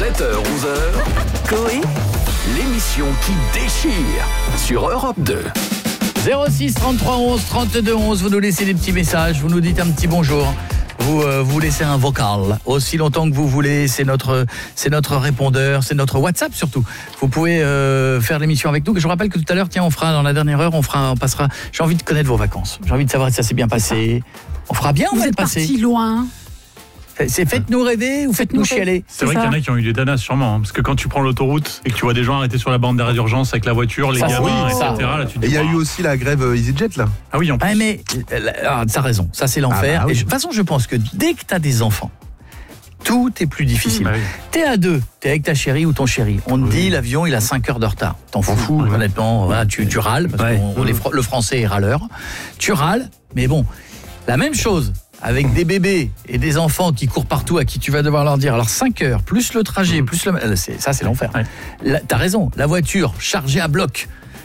7h-11h, Coé, l'émission qui déchire sur Europe 2. 06 33 11 32 11, vous nous laissez des petits messages, vous nous dites un petit bonjour. Vous laissez un vocal aussi longtemps que vous voulez, c'est notre répondeur, c'est notre WhatsApp surtout. Vous pouvez faire l'émission avec nous. Je vous rappelle que tout à l'heure, tiens, on fera dans la dernière heure, on passera. J'ai envie de connaître vos vacances. J'ai envie de savoir si ça s'est bien passé. On fera bien, on vous va le êtes passer. parti loin. C'est faites-nous rêver ou faites-nous chialer. C'est vrai qu'il y en a qui ont eu des danas sûrement, parce que quand tu prends l'autoroute et que tu vois des gens arrêtés sur la bande d'arrêt d'urgence avec la voiture, les Ça, gamins, oui, etc. ça. Là, tu te Et dis, il y a waouh. eu aussi la grève EasyJet là. Ah oui, en plus. Ah mais t'as raison, ça c'est l'enfer. Ah bah oui. Et de toute façon, je pense que dès que t'as des enfants, tout est plus difficile. Bah oui. T'es à deux, t'es avec ta chérie ou ton chéri. On te dit l'avion il a 5 heures de retard. T'en fous, Ouais. honnêtement. Voilà, tu râles parce que le français est râleur. Tu râles, mais bon, la même chose. Avec des bébés et des enfants qui courent partout à qui tu vas devoir leur dire alors 5 heures, plus le trajet, plus ça c'est l'enfer. Ouais. T'as raison, la voiture chargée à bloc.